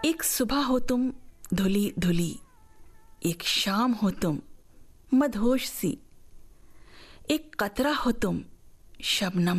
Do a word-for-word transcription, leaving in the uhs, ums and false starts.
एक सुबह हो तुम धुली धुली, एक शाम हो तुम मदहोश सी, एक कतरा हो तुम शबनम